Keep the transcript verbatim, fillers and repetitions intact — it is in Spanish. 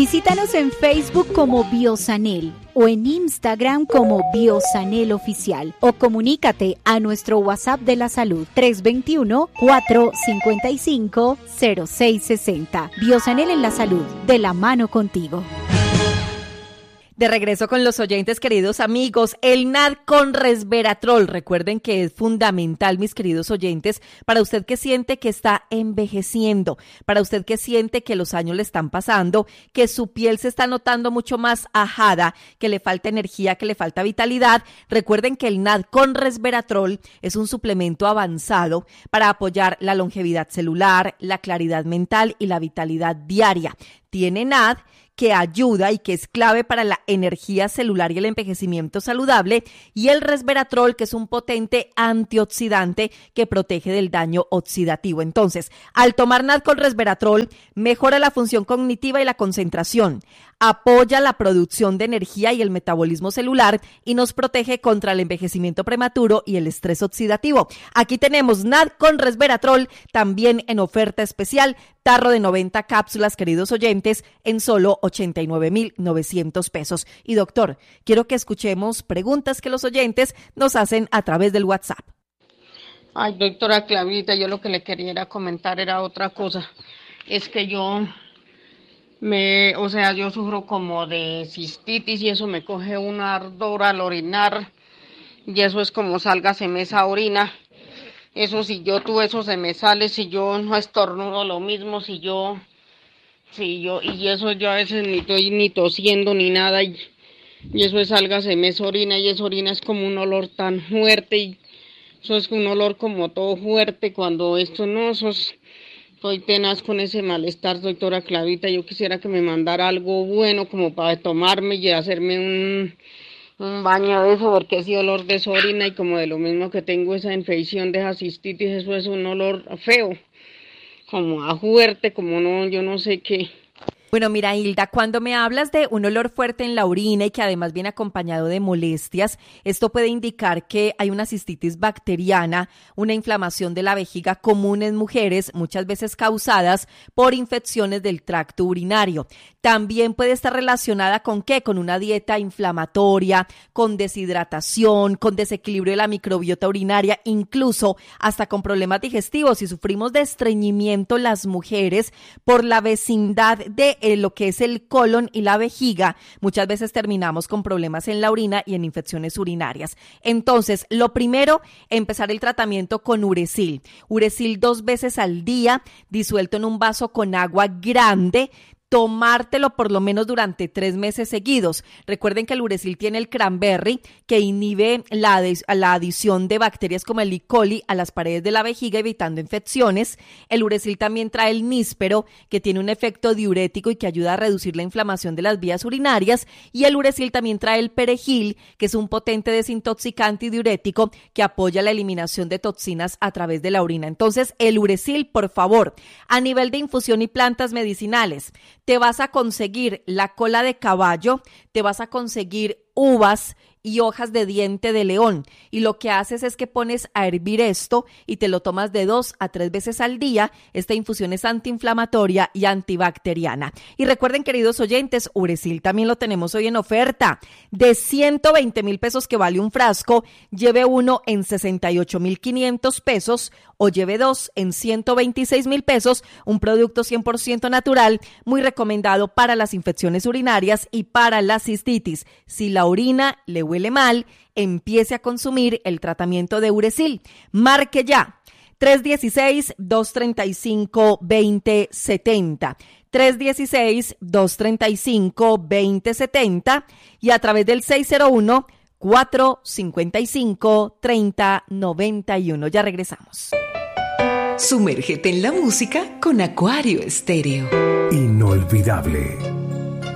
Visítanos en Facebook como Biosanel o en Instagram como Biosanel Oficial o comunícate a nuestro WhatsApp de la salud tres dos uno, cuatro cinco cinco, cero seis seis cero. Biosanel en la salud, de la mano contigo. De regreso con los oyentes, queridos amigos, el N A D con resveratrol. Recuerden que es fundamental, mis queridos oyentes, para usted que siente que está envejeciendo, para usted que siente que los años le están pasando, que su piel se está notando mucho más ajada, que le falta energía, que le falta vitalidad. Recuerden que el N A D con resveratrol es un suplemento avanzado para apoyar la longevidad celular, la claridad mental y la vitalidad diaria. Tiene N A D que ayuda y que es clave para la energía celular y el envejecimiento saludable, y el resveratrol, que es un potente antioxidante que protege del daño oxidativo. Entonces, al tomar N A D con resveratrol, mejora la función cognitiva y la concentración, apoya la producción de energía y el metabolismo celular y nos protege contra el envejecimiento prematuro y el estrés oxidativo. Aquí tenemos N A D con resveratrol, también en oferta especial, tarro de noventa cápsulas, queridos oyentes, en solo ochenta y nueve mil novecientos pesos. Y doctor, quiero que escuchemos preguntas que los oyentes nos hacen a través del WhatsApp. Ay, doctora Clavita, yo lo que le quería era comentar era otra cosa. Es que yo me, o sea, yo sufro como de cistitis y eso me coge un ardor al orinar y eso es como sálgaseme esa orina. Eso si yo tuve eso se me sale, si yo no estornudo lo mismo, si yo, si yo, y eso yo a veces ni estoy ni tosiendo ni nada y, y eso es sálgaseme esa orina y esa orina es como un olor tan fuerte y eso es un olor como todo fuerte cuando esto no, eso es, estoy tenaz con ese malestar, doctora Clavita. Yo quisiera que me mandara algo bueno como para tomarme y hacerme un, un baño de eso, porque ese olor de esa orina y como de lo mismo que tengo esa infección de esa cistitis, eso es un olor feo, como a fuerte, como no, yo no sé qué. Bueno, mira, Hilda, cuando me hablas de un olor fuerte en la orina y que además viene acompañado de molestias, esto puede indicar que hay una cistitis bacteriana, una inflamación de la vejiga común en mujeres, muchas veces causadas por infecciones del tracto urinario. También puede estar relacionada con ¿qué? Con una dieta inflamatoria, con deshidratación, con desequilibrio de la microbiota urinaria, incluso hasta con problemas digestivos. Si sufrimos de estreñimiento las mujeres por la vecindad de eh, lo que es el colon y la vejiga, muchas veces terminamos con problemas en la orina y en infecciones urinarias. Entonces, lo primero, empezar el tratamiento con Uresil. Uresil dos veces al día, disuelto en un vaso con agua grande, tomártelo por lo menos durante tres meses seguidos. Recuerden que el Uresil tiene el cranberry, que inhibe la, adi- la adición de bacterias como el E. coli a las paredes de la vejiga, evitando infecciones. El Uresil también trae el níspero, que tiene un efecto diurético y que ayuda a reducir la inflamación de las vías urinarias. Y el Uresil también trae el perejil, que es un potente desintoxicante y diurético que apoya la eliminación de toxinas a través de la orina. Entonces, el Uresil, por favor. A nivel de infusión y plantas medicinales, te vas a conseguir la cola de caballo, te vas a conseguir uvas y hojas de diente de león, y lo que haces es que pones a hervir esto y te lo tomas de dos a tres veces al día. Esta infusión es antiinflamatoria y antibacteriana. Y recuerden, queridos oyentes, Uresil también lo tenemos hoy en oferta de ciento veinte mil pesos que vale un frasco, lleve uno en sesenta y ocho mil quinientos pesos o lleve dos en ciento veintiséis mil pesos, un producto cien por ciento natural, muy recomendado para las infecciones urinarias y para la cistitis. Si la orina le huele mal, empiece a consumir el tratamiento de Uresil. Marque ya tres uno seis, dos tres cinco, dos cero siete cero, tres uno seis, dos tres cinco, dos cero siete cero y a través del seis cero uno, cuatro cinco cinco, tres cero nueve uno. Ya regresamos. Sumérgete en la música con Acuario Estéreo. Inolvidable.